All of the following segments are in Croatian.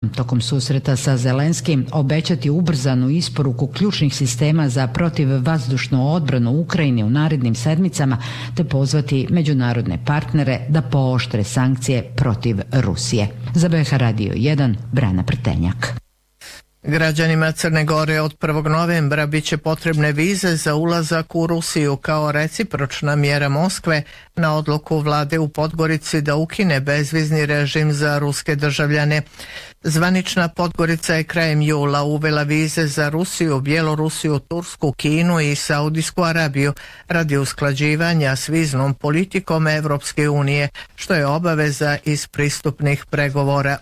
tokom susreta sa Zelenskim obećati ubrzanu isporuku ključnih sistema za protivvazdušnu odbranu Ukrajine u narednim sedmicama te pozvati međunarodne partnere da pooštre sankcije protiv Rusije. Za BH Radio 1, Brana Prtenjak. Građanima Crne Gore od 1. novembra bit će potrebne vize za ulazak u Rusiju kao recipročna mjera Moskve na odluku vlade u Podgorici da ukine bezvizni režim za ruske državljane. Zvanična Podgorica je krajem jula uvela vize za Rusiju, Bjelorusiju, Tursku, Kinu i Saudijsku Arabiju radi usklađivanja s viznom politikom Evropske unije, što je obaveza iz pristupnih pregovora.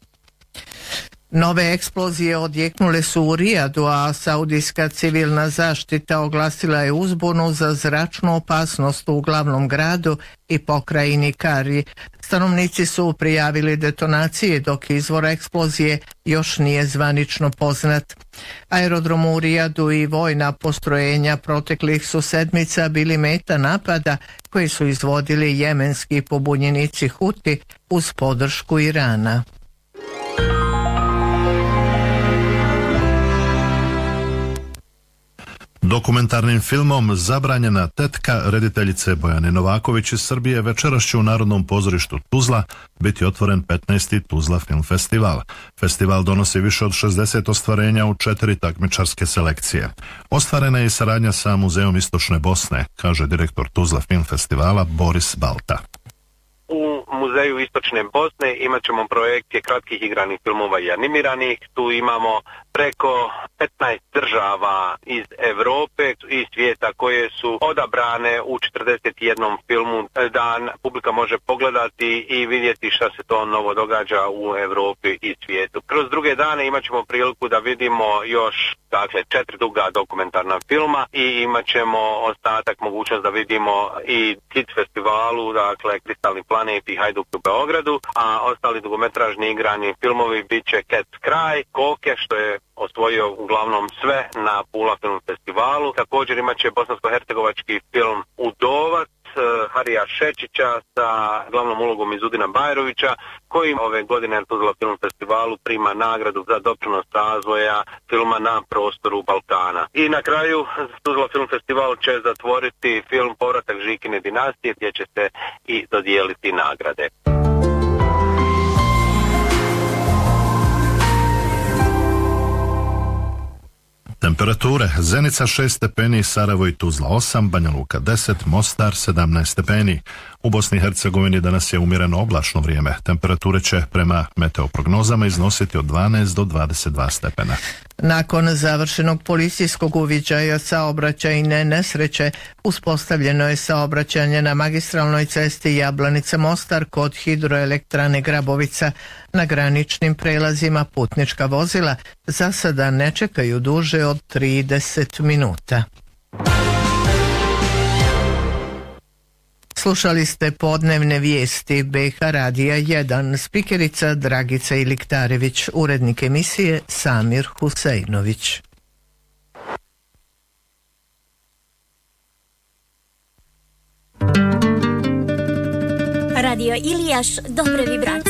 Nove eksplozije odjeknule su u Rijadu, a saudijska civilna zaštita oglasila je uzbunu za zračnu opasnost u glavnom gradu i pokrajini Kari. Stanovnici su prijavili detonacije, dok izvor eksplozije još nije zvanično poznat. Aerodrom u Rijadu i vojna postrojenja proteklih su sedmica bili meta napada koji su izvodili jemenski pobunjenici Huti uz podršku Irana. Dokumentarnim filmom Zabranjena tetka rediteljice Bojane Novaković iz Srbije večeras će u Narodnom pozorištu Tuzla biti otvoren 15. Tuzla film festival. Festival donosi više od 60 ostvarenja u 4 takmičarske selekcije. Ostvarena je i saradnja sa Muzeom Istočne Bosne, kaže direktor Tuzla film festivala Boris Balta. U Muzeju Istočne Bosne imat ćemo projekcije kratkih igranih filmova i animiranih. Tu imamo preko 15 država iz Europe i svijeta koje su odabrane u 41 filmu. Dan publika može pogledati i vidjeti šta se to novo događa u Europi i svijetu. Kroz druge dane imat ćemo priliku da vidimo još 4 duga dokumentarna filma i imat ćemo ostatak mogućnost da vidimo i Kids festivalu, Kristalni planet i Hajduk u Beogradu, a ostali dugometražni igrani filmovi bit će Cat's Cry, Koke, što je osvojio uglavnom sve na Pula film festivalu. Također imat će bosansko-hercegovački film Udovac Harija Šečića sa glavnom ulogom Izudina Bajrovića, koji ove godine na Tuzla film festivalu prima nagradu za doprinos razvoja filma na prostoru Balkana. I na kraju Tuzla film festival će zatvoriti film Povratak Žikine dinastije, gdje će se i dodijeliti nagrade. Temperature: Zenica 6 stepeni, Sarajevo i Tuzla 8, Banja Luka 10, Mostar 17 stepeni. U Bosni i Hercegovini danas je umjereno oblačno vrijeme. Temperature će prema meteoprognozama iznositi od 12 do 22 stepena. Nakon završenog policijskog uviđaja saobraćajne nesreće, uspostavljeno je saobraćanje na magistralnoj cesti Jablanica-Mostar kod hidroelektrane Grabovica. Na graničnim prelazima putnička vozila za sada ne čekaju duže od 30 minuta. Slušali ste podnevne vijesti BH Radija 1, spikerica Dragica Iliktarević, urednik emisije Samir Husejnović. Radio Ilijaš, dobre vibracije.